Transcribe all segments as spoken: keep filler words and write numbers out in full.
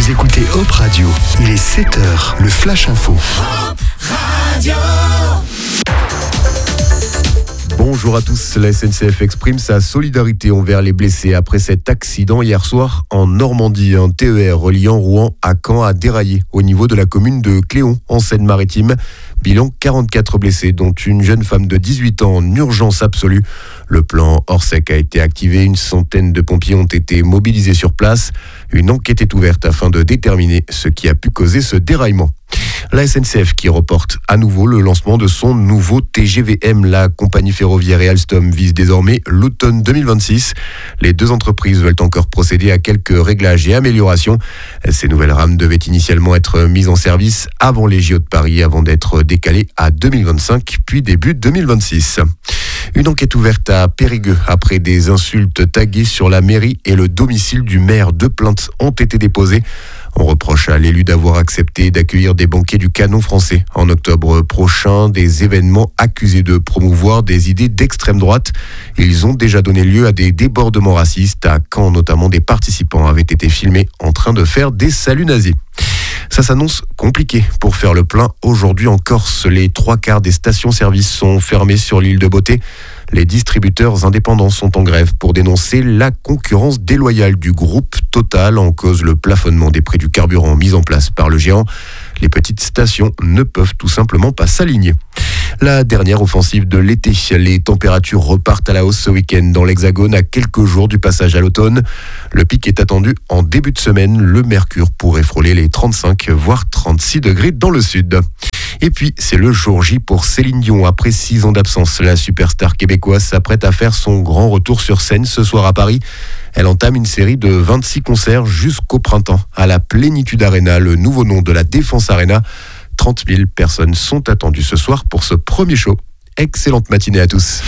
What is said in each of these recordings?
Vous écoutez Hop Radio, il est sept heures, le Flash Info. Hop Radio. Bonjour à tous, la S N C F exprime sa solidarité envers les blessés après cet accident hier soir en Normandie. Un T E R reliant Rouen à Caen a déraillé au niveau de la commune de Cléon en Seine-Maritime. Bilan quarante-quatre blessés, dont une jeune femme de dix-huit ans en urgence absolue. Le plan Orsec a été activé, une centaine de pompiers ont été mobilisés sur place. Une enquête est ouverte afin de déterminer ce qui a pu causer ce déraillement. La S N C F qui reporte à nouveau le lancement de son nouveau T G V M. La compagnie ferroviaire et Alstom vise désormais l'automne deux mille vingt-six. Les deux entreprises veulent encore procéder à quelques réglages et améliorations. Ces nouvelles rames devaient initialement être mises en service avant les J O de Paris, avant d'être décalées à deux mille vingt-cinq, puis début deux mille vingt-six. Une enquête ouverte à Périgueux après des insultes taguées sur la mairie et le domicile du maire. Deux plaintes ont été déposées. On reproche à l'élu d'avoir accepté d'accueillir des banquets du Canon français en octobre prochain, des événements accusés de promouvoir des idées d'extrême droite. Ils ont déjà donné lieu à des débordements racistes, à Caen notamment. Des participants avaient été filmés en train de faire des saluts nazis. Ça s'annonce compliqué pour faire le plein aujourd'hui en Corse. Les trois quarts des stations-service sont fermées sur l'île de Beauté. Les distributeurs indépendants sont en grève pour dénoncer la concurrence déloyale du groupe Total, en cause le plafonnement des prix du carburant mis en place par le géant. Les petites stations ne peuvent tout simplement pas s'aligner. La dernière offensive de l'été, les températures repartent à la hausse ce week-end dans l'Hexagone à quelques jours du passage à l'automne. Le pic est attendu en début de semaine. Le mercure pourrait frôler les trente-cinq voire trente-six degrés dans le sud. Et puis, c'est le jour J pour Céline Dion. Après six ans d'absence, la superstar québécoise s'apprête à faire son grand retour sur scène ce soir à Paris. Elle entame une série de vingt-six concerts jusqu'au printemps à la Plénitude Arena, le nouveau nom de la Défense Arena. trente mille personnes sont attendues ce soir pour ce premier show. Excellente matinée à tous.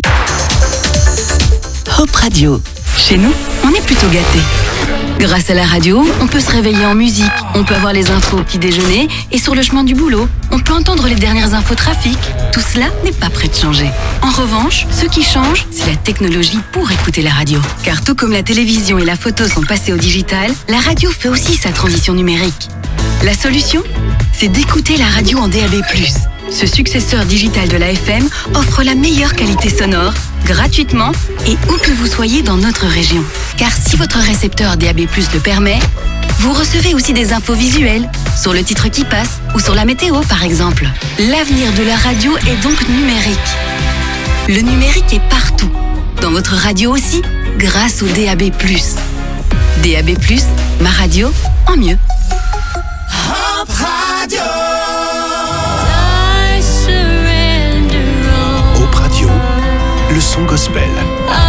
Hop Radio. Chez nous, on est plutôt gâtés. Grâce à la radio, on peut se réveiller en musique, on peut avoir les infos au petit déjeuner et sur le chemin du boulot, on peut entendre les dernières infos trafic. Tout cela n'est pas prêt de changer. En revanche, ce qui change, c'est la technologie pour écouter la radio. Car tout comme la télévision et la photo sont passés au digital, la radio fait aussi sa transition numérique. La solution, c'est d'écouter la radio en D A B plus. Ce successeur digital de la F M offre la meilleure qualité sonore, gratuitement et où que vous soyez dans notre région. Car si votre récepteur D A B plus le permet, vous recevez aussi des infos visuelles sur le titre qui passe ou sur la météo par exemple. L'avenir de la radio est donc numérique. Le numérique est partout, dans votre radio aussi, grâce au D A B plus. D A B plus, ma radio en mieux. Hop Radio. Hop Radio, le son gospel.